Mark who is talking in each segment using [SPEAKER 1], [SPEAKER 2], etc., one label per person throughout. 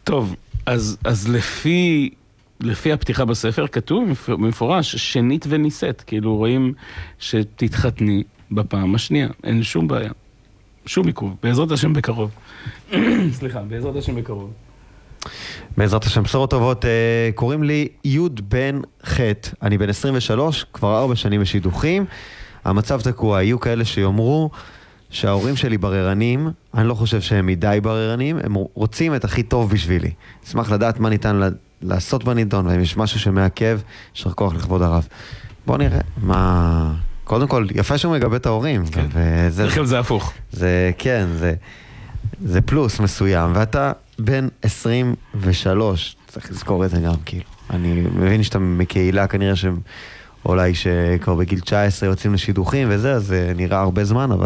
[SPEAKER 1] טוב, אז לפי הפתיחה בספר כתוב מפורש, שנית וניסית. כאילו רואים שתתחתני בפעם השנייה. אין שום בעיה. שום עיכוב. בעזרת השם בקרוב. סליחה, בעזרת השם בקרוב.
[SPEAKER 2] בעזרת השם, בשורות טובות. קוראים לי יוד בן חט. אני בן 23, כבר 4 שנים בשידוכים. המצב תקוע. יהיו כאלה שיאמרו שההורים שלי בררנים, אני לא חושב שהם מדי בררנים, הם רוצים את הכי טוב בשבילי. אשמח לדעת מה ניתן לעשות בנידון, ואם יש משהו שמעכב, יש לך כוח לכבוד הרב. בוא נראה מה... קודם כל, יפה שהוא מגבה את ההורים.
[SPEAKER 1] כן, בכלל זה הפוך.
[SPEAKER 2] זה, כן, זה פלוס מסוים, ואתה בן 23, צריך לזכור את זה גם, כאילו. אני מבין שאתה מקהילה כנראה אולי שכבר בגיל 19 יוצאים לשידוכים וזה, אז זה נראה הרבה זמן, אבל...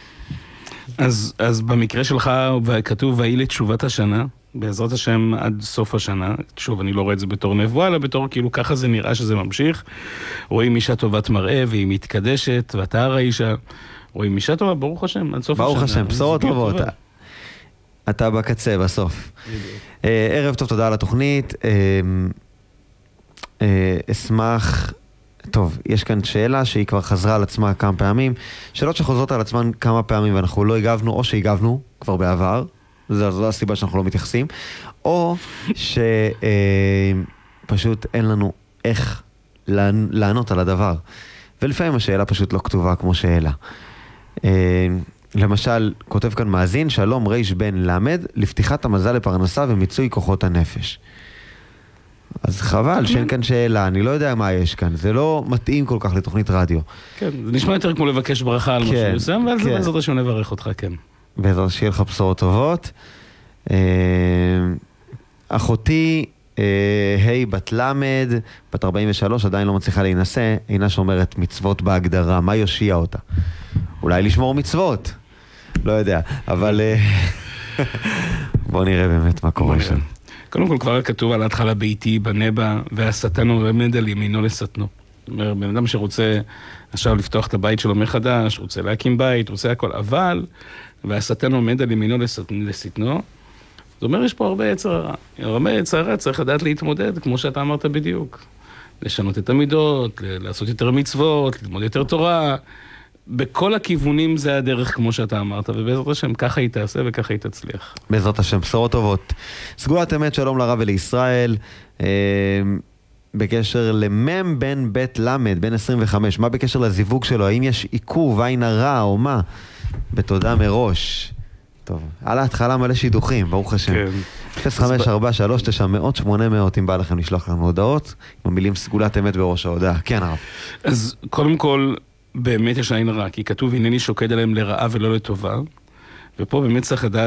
[SPEAKER 1] אז במקרה שלך כתוב, והיא לתשובת השנה, בעזרת השם עד סוף השנה. שוב, אני לא רואה את זה בתור נבואה, אלא בתור כאילו ככה זה נראה שזה ממשיך. רואים אישה טובת מראה, והיא מתקדשת, ואתה האישה. רואים אישה טובה, ברוך השם, עד סוף השנה.
[SPEAKER 2] ברוך השם, בשורות טובות. אתה בקצה, בסוף. ערב טוב, תודה על התוכנית. אשמח... טוב, יש כאן שאלה שהיא כבר חזרה על עצמה כמה פעמים. שאלות שחוזרות על עצמן כמה פעמים ואנחנו לא הגבנו, או שהגבנו כבר בעבר. זו הסיבה שאנחנו לא מתייחסים. או שפשוט אין לנו איך לענות על הדבר. ולפעמים השאלה פשוט לא כתובה כמו שאלה. למשל, כותב כאן מאזין, שלום רייש בן למד, לפתיחת המזל לפרנסה ומיצוי כוחות הנפש. אז חבל שאין כאן שאלה, אני לא יודע מה יש כאן, זה לא מתאים כל כך לתוכנית רדיו.
[SPEAKER 1] כן, זה נשמע יותר כמו לבקש ברכה על משהו מסוים, ועל זה בעזרת השם נברך אותך, כן.
[SPEAKER 2] בעזרת שיהיה לך בשורות טובות. אחותי, היי בת למד, בת 43, עדיין לא מצליחה להינשא, אינה שומרת מצוות בהגדרה, מה יושיע אותה? אולי לשמור מצוות, לא יודע, אבל בוא נראה באמת מה קורה שם.
[SPEAKER 1] קודם כל כבר כתוב על ההתחלה ביתי, בנבה, והשטן עומד על ימינו לשטנו. זאת אומרת, בן אדם שרוצה עכשיו לפתוח את הבית שלו מחדש, רוצה להקים בית, רוצה הכל, אבל, והשטן עומד על ימינו לשטנו, זאת אומרת, יש פה הרבה יצר הרע. הרבה יצר הרע צריך לדעת להתמודד, כמו שאתה אמרת בדיוק. לשנות את המידות, לעשות יותר מצוות, ללמוד יותר תורה. בכל הכיוונים זה הדרך כמו שאתה אמרת, ובעזרת השם ככה היא תעשה וככה היא תצליח.
[SPEAKER 2] בעזרת השם, בשורות טובות. סגורת אמת, שלום לרב ולישראל. בקשר למם בן בית למד, בן 25, מה בקשר לזיווג שלו? האם יש עיכוב, עין הרע או מה? בתודה מראש. טוב, על ההתחלה מלא שידוכים, ברוך השם. כן. 0543-900-800, אם בא לכם לשלוח לנו הודעות, עם המילים סגולת אמת בראש ההודעה. כן, הרב.
[SPEAKER 1] אז קודם כל, באמת יש עין רע, כי כתוב, הנני שוקד עליהם לרעה ולא לטובה, ופה באמת צריך לדעת,